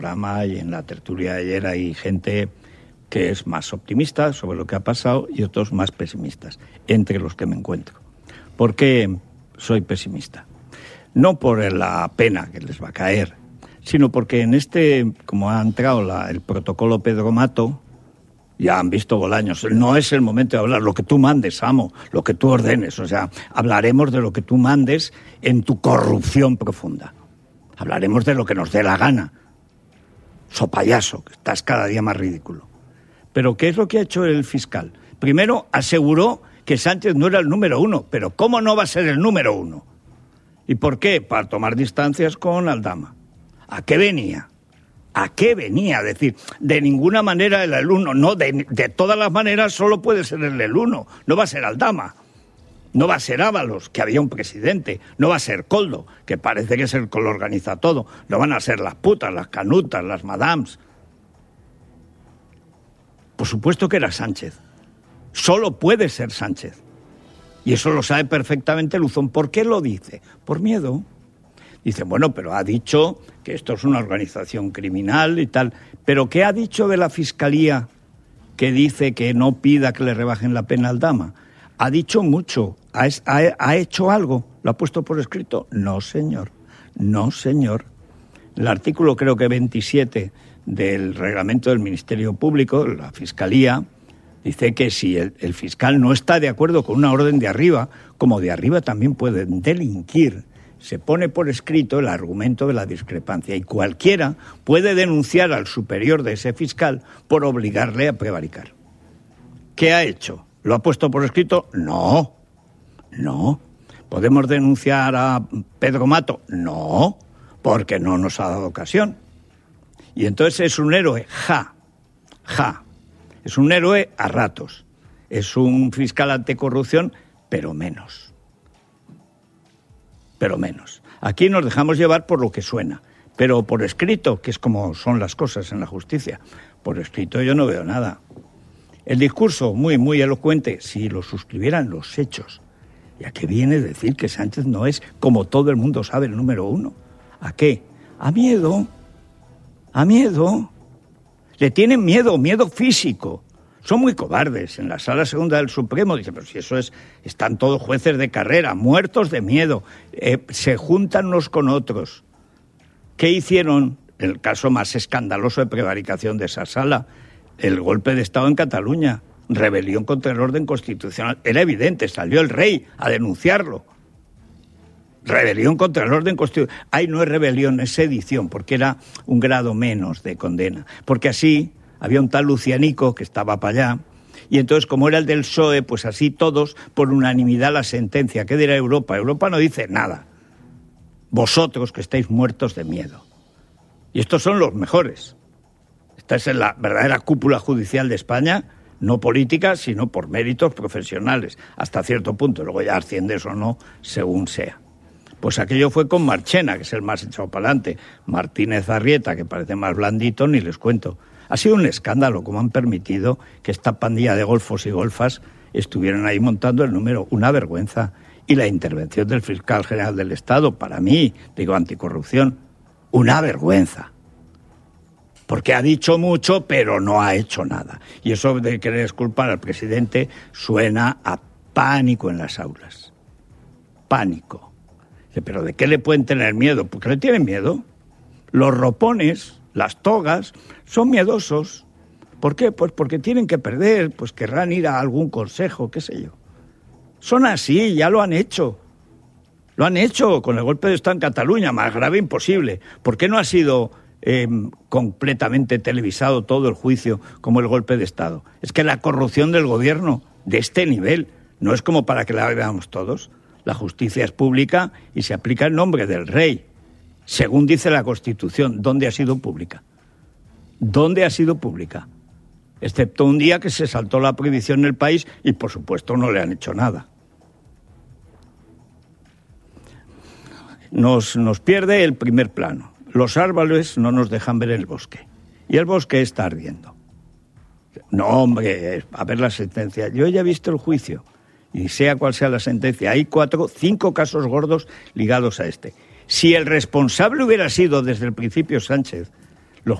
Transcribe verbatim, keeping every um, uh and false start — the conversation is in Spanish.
programa y en la tertulia de ayer hay gente que es más optimista sobre lo que ha pasado y otros más pesimistas, entre los que me encuentro. ¿Por qué soy pesimista? No por la pena que les va a caer, sino porque en este, como ha entrado la, el protocolo Pedro Mato, ya han visto Bolaños, no es el momento de hablar lo que tú mandes, amo, lo que tú ordenes, o sea, hablaremos de lo que tú mandes en tu corrupción profunda. Hablaremos de lo que nos dé la gana. So payaso, que estás cada día más ridículo. Pero ¿qué es lo que ha hecho el fiscal? Primero aseguró que Sánchez no era el número uno, pero ¿cómo no va a ser el número uno? ¿Y por qué? Para tomar distancias con Aldama. ¿A qué venía? ¿A qué venía? Es decir, de ninguna manera el uno, no, de, de todas las maneras solo puede ser el el uno, no va a ser Aldama, no va a ser Ábalos, que había un presidente, no va a ser Koldo, que parece que es el que lo organiza todo, no van a ser las putas, las canutas, las madams. Por supuesto que era Sánchez, solo puede ser Sánchez, y eso lo sabe perfectamente Luzón. ¿Por qué lo dice? Por miedo. Dicen, bueno, pero ha dicho que esto es una organización criminal y tal. ¿Pero qué ha dicho de la Fiscalía que dice que no pida que le rebajen la pena al Aldama? Ha dicho mucho. ¿Ha, ha, ha hecho algo? ¿Lo ha puesto por escrito? No, señor. No, señor. El artículo, creo que veintisiete del reglamento del Ministerio Público, la Fiscalía, dice que si el, el fiscal no está de acuerdo con una orden de arriba, como de arriba también pueden delinquir, se pone por escrito el argumento de la discrepancia y cualquiera puede denunciar al superior de ese fiscal por obligarle a prevaricar. ¿Qué ha hecho? ¿Lo ha puesto por escrito? No, no. ¿Podemos denunciar a Pedro Mato? No, porque no nos ha dado ocasión. Y entonces es un héroe, ja, ja. Es un héroe a ratos. Es un fiscal anticorrupción, pero menos. Pero menos. Aquí nos dejamos llevar por lo que suena, pero por escrito, que es como son las cosas en la justicia, por escrito yo no veo nada. El discurso, muy, muy elocuente, si lo suscribieran los hechos. ¿Y a qué viene decir que Sánchez no es, como todo el mundo sabe, el número uno? ¿A qué? A miedo. A miedo. Le tienen miedo, miedo físico. Son muy cobardes. En la Sala Segunda del Supremo dicen, pero si eso es, están todos jueces de carrera, muertos de miedo, eh, se juntan unos con otros. ¿Qué hicieron? El caso más escandaloso de prevaricación de esa sala, el golpe de Estado en Cataluña, rebelión contra el orden constitucional. Era evidente, salió el rey a denunciarlo. Rebelión contra el orden constitucional. Ay, no es rebelión, es sedición, porque era un grado menos de condena. Porque así había un tal Lucianico que estaba para allá, y entonces, como era el del P S O E, pues así todos, por unanimidad la sentencia. ¿Qué dirá Europa? Europa no dice nada. Vosotros que estáis muertos de miedo. Y estos son los mejores. Esta es la verdadera cúpula judicial de España, no política, sino por méritos profesionales, hasta cierto punto. Luego ya asciendes o no, según sea. Pues aquello fue con Marchena, que es el más echado para adelante. Martínez Arrieta, que parece más blandito, ni les cuento. Ha sido un escándalo cómo han permitido que esta pandilla de golfos y golfas estuvieran ahí montando el número. Una vergüenza. Y la intervención del fiscal general del Estado, para mí, digo anticorrupción, una vergüenza. Porque ha dicho mucho, pero no ha hecho nada. Y eso de querer exculpar al presidente suena a pánico en las aulas. Pánico. ¿Pero de qué le pueden tener miedo? ¿Por qué le tienen miedo? Los ropones, las togas, son miedosos. ¿Por qué? Pues porque tienen que perder, pues querrán ir a algún consejo, qué sé yo. Son así, ya lo han hecho. Lo han hecho con el golpe de Estado en Cataluña, más grave imposible. ¿Por qué no ha sido eh, completamente televisado todo el juicio como el golpe de Estado? Es que la corrupción del gobierno de este nivel no es como para que la veamos todos. La justicia es pública y se aplica en nombre del rey. Según dice la Constitución, ¿dónde ha sido pública? ¿Dónde ha sido pública? Excepto un día que se saltó la prohibición en el país y, por supuesto, no le han hecho nada. Nos, nos pierde el primer plano. Los árboles no nos dejan ver el bosque. Y el bosque está ardiendo. No, hombre, a ver la sentencia. Yo ya he visto el juicio. Y sea cual sea la sentencia, hay cuatro, cinco casos gordos ligados a este. Si el responsable hubiera sido desde el principio Sánchez,